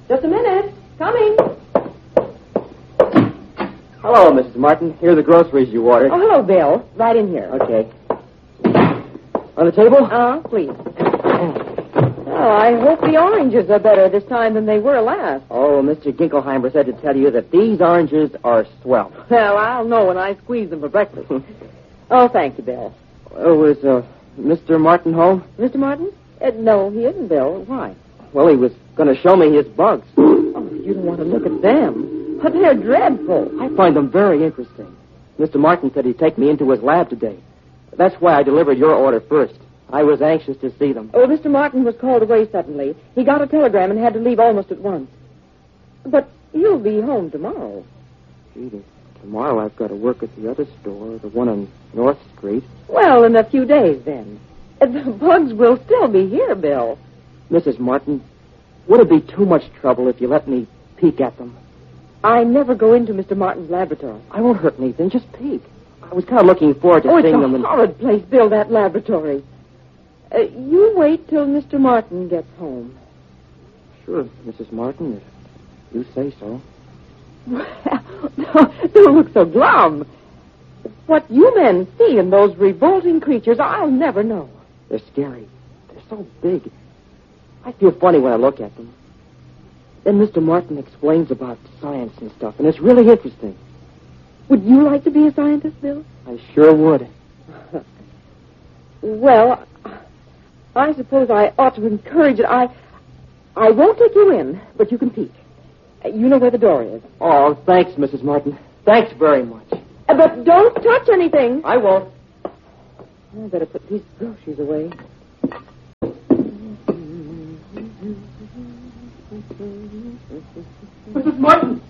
Just a minute. Coming. Hello, Mrs. Martin. Here are the groceries you ordered. Oh, hello, Bill. Right in here. Okay. On the table? Please. Oh, I hope the oranges are better this time than they were last. Oh, Mr. Ginkelheimer said to tell you that these oranges are swell. Well, I'll know when I squeeze them for breakfast. Oh, thank you, Bill. Was Mr. Martin home? Mr. Martin? No, he isn't, Bill. Why? Well, he was going to show me his bugs. Oh, you don't want to look at them. But they're dreadful. I find them very interesting. Mr. Martin said he'd take me into his lab today. That's why I delivered your order first. I was anxious to see them. Oh, Mr. Martin was called away suddenly. He got a telegram and had to leave almost at once. But you'll be home tomorrow. Gee, tomorrow I've got to work at the other store, the one on North Street. Well, in a few days, then. The bugs will still be here, Bill. Mrs. Martin, would it be too much trouble if you let me peek at them? I never go into Mr. Martin's laboratory. I won't hurt anything. Just peek. I was kind of looking forward to seeing them. It's a horrid place, Bill, that laboratory. You wait till Mr. Martin gets home. Sure, Mrs. Martin, if you say so. Well, don't look so glum. What you men see in those revolting creatures, I'll never know. They're scary. They're so big. I feel funny when I look at them. Then Mr. Martin explains about science and stuff, and it's really interesting. Would you like to be a scientist, Bill? I sure would. Well, I suppose I ought to encourage it. I won't take you in, but you can peek. You know where the door is. Oh, thanks, Mrs. Martin. Thanks very much. But don't touch anything. I won't. I better put these groceries away. Mrs. Martin!